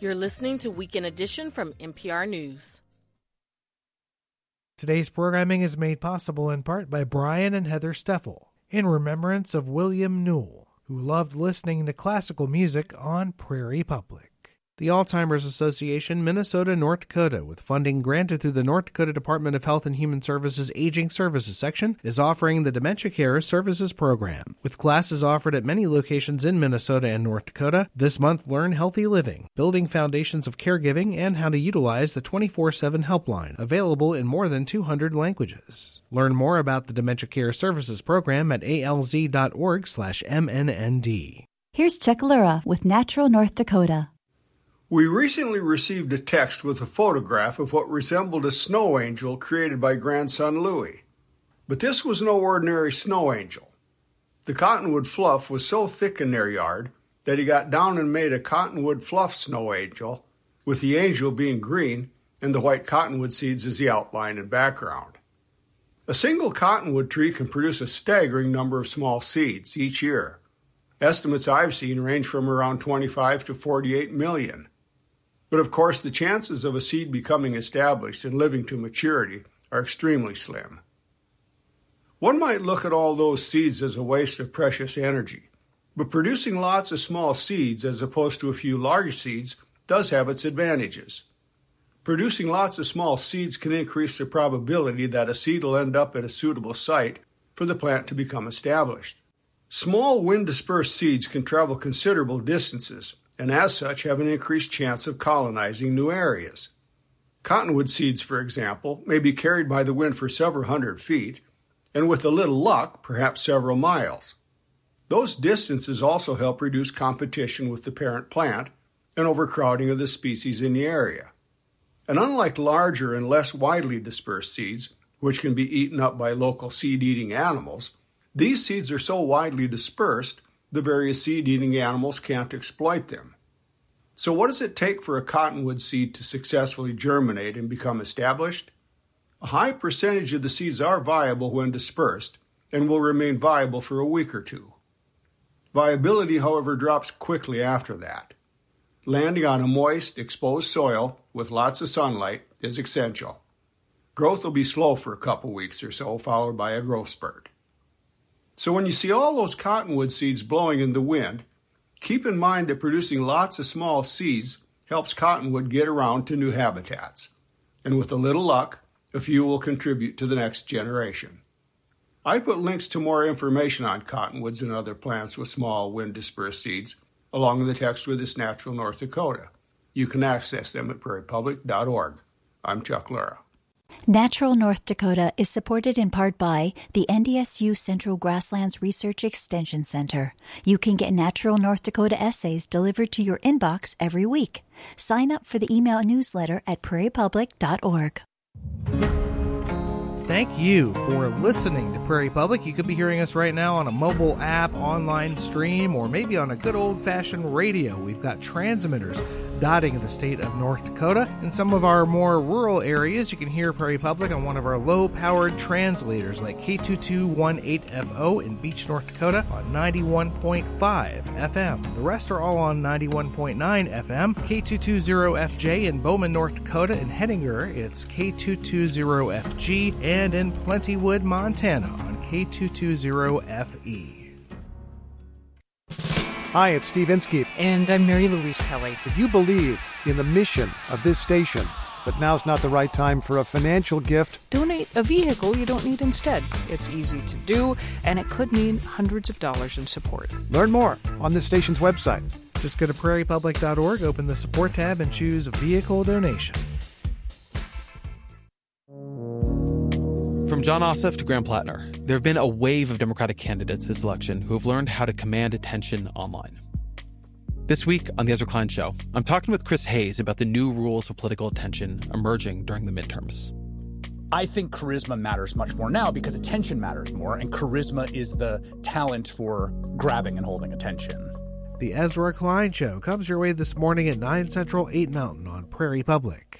You're listening to Weekend Edition from NPR News. Today's programming is made possible in part by Brian and Heather Steffel, in remembrance of William Newell, who loved listening to classical music on Prairie Public. The Alzheimer's Association, Minnesota, North Dakota, with funding granted through the North Dakota Department of Health and Human Services Aging Services section, is offering the Dementia Care Services Program. With classes offered at many locations in Minnesota and North Dakota, this month learn healthy living, building foundations of caregiving, and how to utilize the 24/7 helpline, available in more than 200 languages. Learn more about the Dementia Care Services Program at alz.org/MNND. Here's Chuck Lura with Natural North Dakota. We recently received a text with a photograph of what resembled a snow angel created by grandson Louie. But this was no ordinary snow angel. The cottonwood fluff was so thick in their yard that he got down and made a cottonwood fluff snow angel, with the angel being green and the white cottonwood seeds as the outline and background. A single cottonwood tree can produce a staggering number of small seeds each year. Estimates I've seen range from around 25 to 48 million. But of course, the chances of a seed becoming established and living to maturity are extremely slim. One might look at all those seeds as a waste of precious energy, but producing lots of small seeds as opposed to a few large seeds does have its advantages. Producing lots of small seeds can increase the probability that a seed will end up at a suitable site for the plant to become established. Small wind-dispersed seeds can travel considerable distances, and as such have an increased chance of colonizing new areas. Cottonwood seeds, for example, may be carried by the wind for several hundred feet, and with a little luck, perhaps several miles. Those distances also help reduce competition with the parent plant and overcrowding of the species in the area. And unlike larger and less widely dispersed seeds, which can be eaten up by local seed-eating animals, these seeds are so widely dispersed the various seed-eating animals can't exploit them. So what does it take for a cottonwood seed to successfully germinate and become established? A high percentage of the seeds are viable when dispersed and will remain viable for a week or two. Viability, however, drops quickly after that. Landing on a moist, exposed soil with lots of sunlight is essential. Growth will be slow for a couple weeks or so, followed by a growth spurt. So when you see all those cottonwood seeds blowing in the wind, keep in mind that producing lots of small seeds helps cottonwood get around to new habitats. And with a little luck, a few will contribute to the next generation. I put links to more information on cottonwoods and other plants with small wind-dispersed seeds along the text with this Natural North Dakota. You can access them at prairiepublic.org. I'm Chuck Lura. Natural North Dakota is supported in part by the NDSU Central Grasslands Research Extension Center. You can get Natural North Dakota essays delivered to your inbox every week. Sign up for the email newsletter at prairiepublic.org. Thank you for listening to Prairie Public. You could be hearing us right now on a mobile app, online stream, or maybe on a good old-fashioned radio. We've got transmitters dotting the state of North Dakota. In some of our more rural areas, you can hear Prairie Public on one of our low-powered translators like K2218FO in Beach, North Dakota on 91.5 FM. The rest are all on 91.9 FM. K220FJ in Bowman, North Dakota. In Hettinger, it's K220FG. And in Plentywood, Montana on K220FE. Hi, it's Steve Inskeep. And I'm Mary Louise Kelly. If you believe in the mission of this station, but now's not the right time for a financial gift, donate a vehicle you don't need instead. It's easy to do, and it could mean hundreds of dollars in support. Learn more on this station's website. Just go to prairiepublic.org, open the support tab, and choose vehicle donation. From John Ossoff to Graham Plattner, there have been a wave of Democratic candidates this election who have learned how to command attention online. This week on The Ezra Klein Show, I'm talking with Chris Hayes about the new rules of political attention emerging during the midterms. I think charisma matters much more now because attention matters more, and charisma is the talent for grabbing and holding attention. The Ezra Klein Show comes your way this morning at 9 Central, 8 Mountain on Prairie Public.